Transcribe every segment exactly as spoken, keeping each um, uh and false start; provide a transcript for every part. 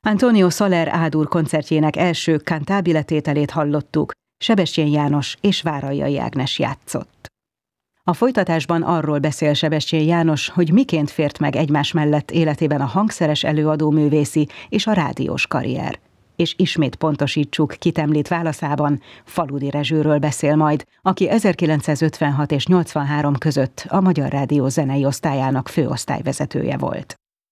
Antonio Soler Ádur koncertjének első cantabile tételét hallottuk, Sebestyén János és Váralljai Ágnes játszott. A folytatásban arról beszél Sebestyén János, hogy miként fért meg egymás mellett életében a hangszeres előadó művészi és a rádiós karrier. És ismét pontosítsuk, kit említ válaszában, Faludi Rezsőről beszél majd, aki ezerkilencszázötvenhat és nyolcvanhárom között a Magyar Rádió zenei osztályának főosztályvezetője volt.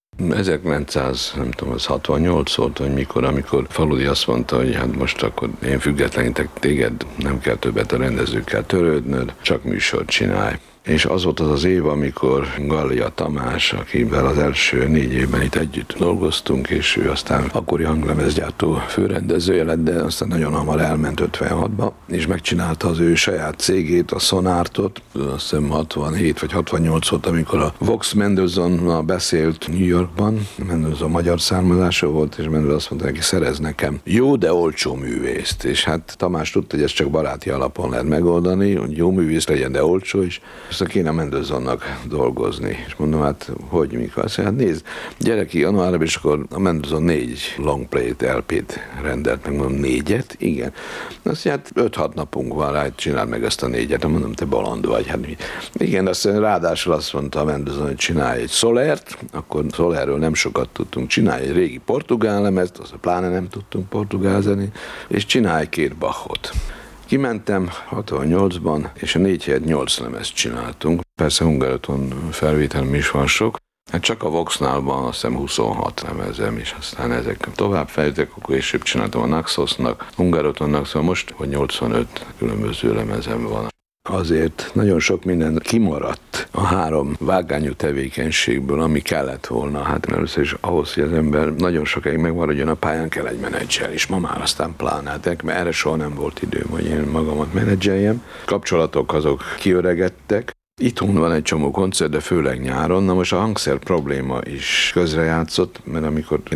ezerkilencszázhatvannyolc volt, vagy mikor, amikor Faludi azt mondta, hogy hát most akkor én függetlenítek téged, nem kell többet a rendezőkkel törődnöd, csak műsort csinálj. És az volt az az év, amikor Gallia Tamás, akivel az első négy évben itt együtt dolgoztunk, és ő aztán akkori hanglemezgyártó főrendezője lett, de aztán nagyon hamar elment ötvenhatba, és megcsinálta az ő saját cégét, a Sonartot, azt hiszem hatvanhét vagy hatvannyolc volt, amikor a Vox Mendelssohnnal beszélt New Yorkban, Mendelssohn magyar származású volt, és Mendelssohn azt mondta neki, szerez nekem jó, de olcsó művészt, és hát Tamás tudta, hogy ezt csak baráti alapon lehet megoldani, hogy jó művész legyen, de olcsó is. Aztán kéne Mendelssohnnak dolgozni. És mondom, hát hogy, mikor? Azt mondja, hát nézd, gyere ki januárban, és akkor a Mendelssohn négy longplay-t, el pét rendelt meg, mondom, négyet? Igen. Azt mondja, hát öt-hat napunk van rá, csinál meg ezt a négyet. Mondom, te balandó vagy. Hát mi? Igen, aztán ráadásul azt mondta a Mendelssohn, hogy csinálj egy Solert, akkor Solerről nem sokat tudtunk, csinálj egy régi portugál lemezt, az pláne nem tudtunk portugál zenét, és csinálj két Bachot. Kimentem hatvannyolcban, és a négy helyett nyolc lemezt csináltunk. Persze Hungaroton felvételem is van sok. Hát csak a Voxnál van azt hiszem huszonhat lemezem, és aztán ezek tovább fejlődtek, akkor később csináltam a Naxosnak, Hungarotonnak, szóval most, hogy nyolcvanöt különböző lemezem van. Azért nagyon sok minden kimaradt a három vágányú tevékenységből, ami kellett volna. Hát először is ahhoz, hogy az ember nagyon sokáig megmaradjon a pályán, kell egy menedzser, és ma már aztán plánátek, mert erre soha nem volt időm, hogy én magamat menedzseljem. Kapcsolatok azok kiöregedtek. Itthon van egy csomó koncert, de főleg nyáron. Na most a hangszer probléma is közrejátszott, mert amikor